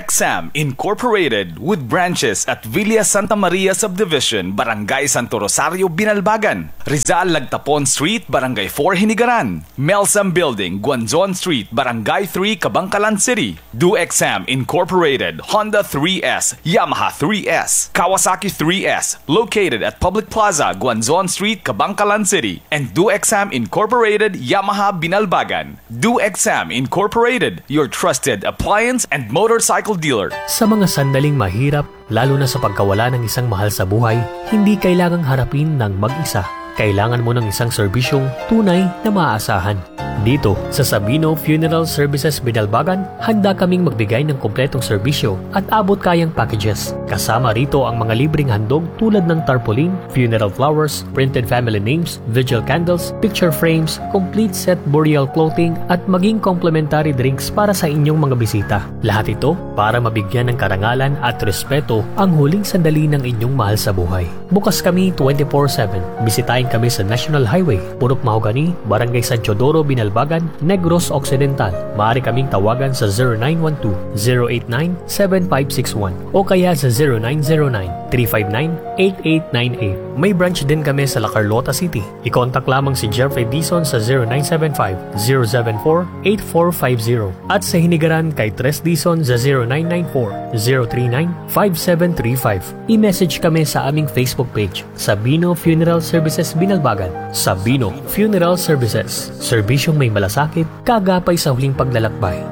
DoExam Incorporated with branches at Villa Santa Maria Subdivision, Barangay Santo Rosario, Binalbagan, Rizal Lagtapon Street, Barangay 4, Hinigaran, Melsam Building, Guanzon Street, Barangay 3, Kabangkalan City. DoExam Incorporated, Honda 3S, Yamaha 3S, Kawasaki 3S, located at Public Plaza, Guanzon Street, Kabangkalan City, and DoExam Incorporated, Yamaha, Binalbagan. DoExam Incorporated, your trusted appliance and motorcycle dealer. Sa mga sandaling mahirap, lalo na sa pagkawala ng isang mahal sa buhay, hindi kailangang harapin ng mag-isa. Kailangan mo ng isang serbisyong tunay na maaasahan. Dito sa Sabino Funeral Services Binalbagan, handa kaming magbigay ng kompletong serbisyo at abot kayang packages. Kasama rito ang mga libreng handog tulad ng tarpaulin, funeral flowers, printed family names, vigil candles, picture frames, complete set burial clothing at maging complimentary drinks para sa inyong mga bisita. Lahat ito para mabigyan ng karangalan at respeto ang huling sandali ng inyong mahal sa buhay. Bukas kami 24/7. Bisitahin kami sa National Highway, Purok Mahogany, Barangay San Teodoro, Binalbagan, Negros Occidental. Maaari kaming tawagan sa 0912-089-7561 o kaya sa 0909-359-8898. May branch din kami sa La Carlota City. I-contact lamang si Jeffrey Dizon sa 0975-074-8450 at sa Hinigaran kay Tres Dizon sa 0994-039-5735. I-message kami sa aming Facebook page, Sabino Funeral Services Binalbagan. Sabino Funeral Services, serbisyong may malasakit, kagapay sa huling paglalakbay.